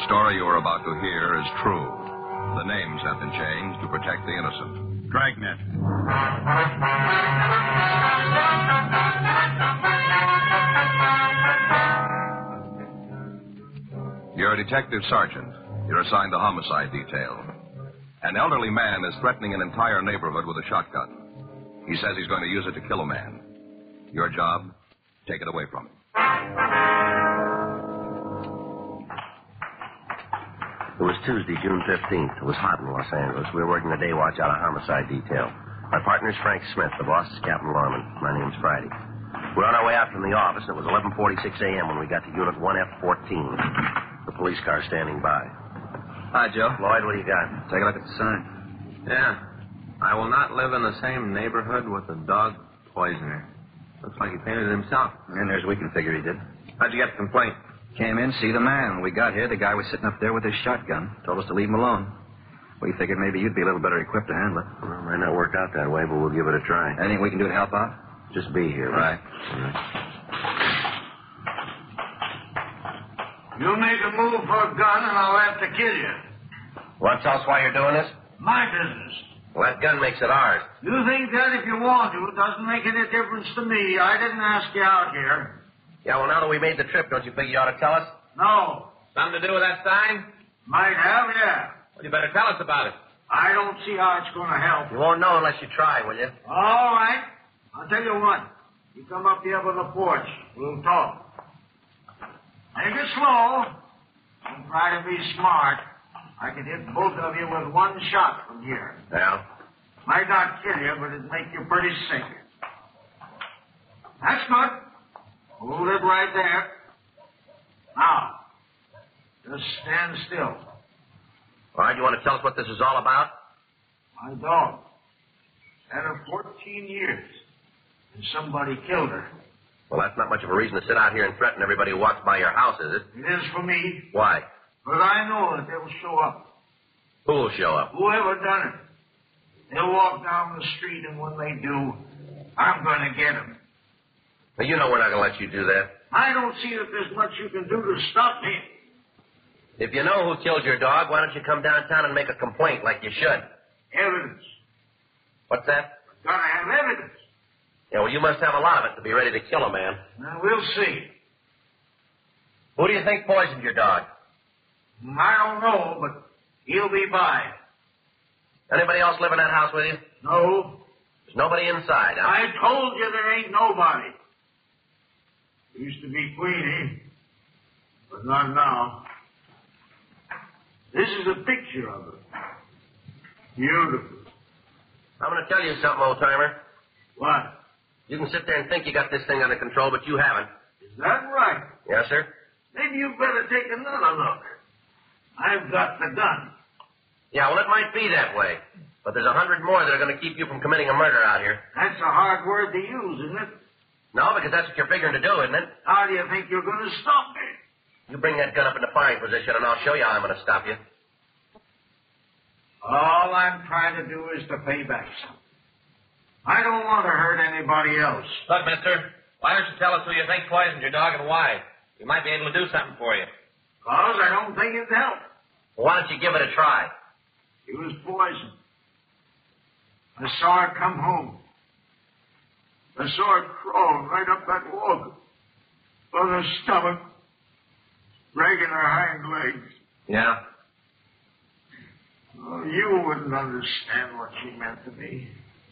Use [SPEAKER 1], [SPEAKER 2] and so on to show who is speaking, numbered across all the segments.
[SPEAKER 1] The story you are about to hear is true. The names have been changed to protect the innocent.
[SPEAKER 2] Dragnet.
[SPEAKER 1] You're a detective sergeant. You're assigned the homicide detail. An elderly man is threatening an entire neighborhood with a shotgun. He says he's going to use it to kill a man. Your job, take it away from him.
[SPEAKER 3] It was Tuesday, June 15th. It was hot in Los Angeles. We were working the day watch out of homicide detail. My partner's Frank Smith. The boss is Captain Lorman. My name's Friday. We're on our way out from the office. It was 11:46 a.m. when we got to Unit 1F14. The police car standing by.
[SPEAKER 4] Hi, Joe.
[SPEAKER 3] Lloyd, what do you got?
[SPEAKER 4] Take a look at the sign.
[SPEAKER 5] Yeah. I will not live in the same neighborhood with a dog poisoner. Looks like he painted it himself.
[SPEAKER 4] And there's we can figure he did.
[SPEAKER 5] How'd you get the complaint?
[SPEAKER 4] Came in, see the man. When we got here, the guy was sitting up there with his shotgun. Told us to leave him alone. We figured maybe you'd be a little better equipped to handle it.
[SPEAKER 3] Well, it might not work out that way, but we'll give it a try.
[SPEAKER 4] Anything we can do to help out?
[SPEAKER 3] Just be here.
[SPEAKER 4] Right.
[SPEAKER 6] You make a move for a gun, and I'll have to kill you.
[SPEAKER 3] Want to tell us why you're doing this?
[SPEAKER 6] My business.
[SPEAKER 3] Well, that gun makes it ours.
[SPEAKER 6] You think that if you want to, it doesn't make any difference to me. I didn't ask you out here.
[SPEAKER 3] Yeah, well, now that we made the trip, don't you think you ought to tell us?
[SPEAKER 6] No.
[SPEAKER 5] Something to do with that sign?
[SPEAKER 6] Might have, yeah.
[SPEAKER 5] Well, you better tell us about it.
[SPEAKER 6] I don't see how it's going to help.
[SPEAKER 3] You won't know unless you try, will you?
[SPEAKER 6] All right. I'll tell you what. You come up here on the porch. We'll talk. Take it slow. Don't try to be smart. I can hit both of you with one shot from here.
[SPEAKER 3] Yeah?
[SPEAKER 6] Might not kill you, but it'd make you pretty sick. That's good. Hold it right there. Now, just stand still.
[SPEAKER 3] All right, you want to tell us what this is all about?
[SPEAKER 6] My dog. Had her 14 years. And somebody killed her.
[SPEAKER 3] Well, that's not much of a reason to sit out here and threaten everybody who walks by your house, is it?
[SPEAKER 6] It is for me.
[SPEAKER 3] Why?
[SPEAKER 6] But I know that they'll show up.
[SPEAKER 3] Who will show up?
[SPEAKER 6] Whoever done it. They'll walk down the street, and when they do, I'm going to get them.
[SPEAKER 3] Now, you know we're not going to let you do that.
[SPEAKER 6] I don't see that there's much you can do to stop me.
[SPEAKER 3] If you know who killed your dog, why don't you come downtown and make a complaint like you should?
[SPEAKER 6] Evidence.
[SPEAKER 3] What's that?
[SPEAKER 6] Gotta have evidence.
[SPEAKER 3] Yeah, well, you must have a lot of it to be ready to kill a man.
[SPEAKER 6] Now, we'll see.
[SPEAKER 3] Who do you think poisoned your dog?
[SPEAKER 6] I don't know, but he'll be by.
[SPEAKER 3] Anybody else live in that house with you?
[SPEAKER 6] No.
[SPEAKER 3] There's nobody inside, huh?
[SPEAKER 6] I told you there ain't nobody. Used to be Queenie, but not now. This is a picture of her. Beautiful.
[SPEAKER 3] I'm going to tell you something, old-timer.
[SPEAKER 6] What?
[SPEAKER 3] You can sit there and think you got this thing under control, but you haven't.
[SPEAKER 6] Is that right?
[SPEAKER 3] Yes, sir?
[SPEAKER 6] Maybe you better take another look. I've got the gun.
[SPEAKER 3] Yeah, well, it might be that way. But there's 100 more that are going to keep you from committing a murder out here.
[SPEAKER 6] That's a hard word to use, isn't it?
[SPEAKER 3] No, because that's what you're figuring to do, isn't it?
[SPEAKER 6] How do you think you're going to stop me?
[SPEAKER 3] You bring that gun up into firing position, and I'll show you how I'm going to stop you.
[SPEAKER 6] All I'm trying to do is to pay back some. I don't want to hurt anybody else.
[SPEAKER 5] Look, mister, why don't you tell us who you think poisoned your dog and why? We might be able to do something for you.
[SPEAKER 6] Because I don't think it'd help.
[SPEAKER 3] Well, why don't you give it a try?
[SPEAKER 6] He was poisoned. I saw her come home. I saw her crawl right up that walk on her stomach, dragging her hind legs.
[SPEAKER 5] Yeah?
[SPEAKER 6] Oh, you wouldn't understand what she meant to me.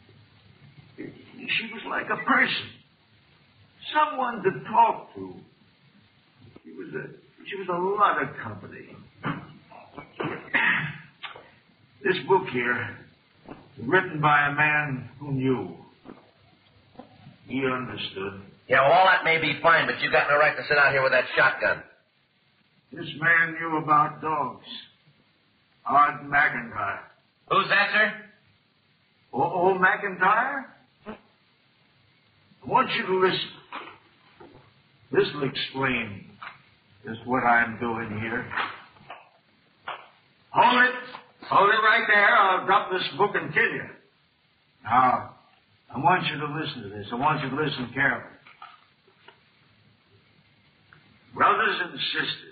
[SPEAKER 6] She was like a person. Someone to talk to. She was a lot of company. This book here, written by a man who knew. He understood.
[SPEAKER 3] Yeah, well, all that may be fine, but you got no right to sit out here with that shotgun.
[SPEAKER 6] This man knew about dogs. Art McIntyre.
[SPEAKER 5] Who's that, sir?
[SPEAKER 6] Old McIntyre? I want you to listen. This will explain just what I'm doing here. Hold it. Hold it right there. I'll drop this book and kill you. Now, I want you to listen to this. I want you to listen carefully. Brothers and sisters,